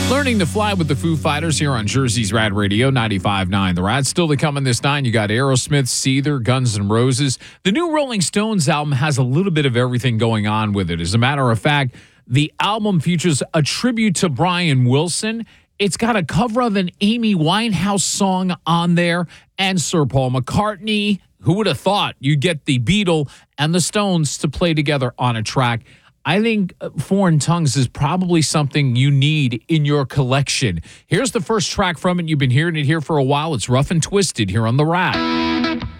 Learning to Fly with the Foo Fighters here on Jersey's Rad Radio 95.9. The Rad still to come in this 9. You got Aerosmith, Seether, Guns N' Roses. The new Rolling Stones album has a little bit of everything going on with it. As a matter of fact, the album features a tribute to Brian Wilson. It's got a cover of an Amy Winehouse song on there and Sir Paul McCartney. Who would have thought you'd get the Beatle and the Stones to play together on a track? I think Foreign Tongues is probably something you need in your collection. Here's the first track from it. You've been hearing it here for a while. It's Rough and Twisted here on The Rad.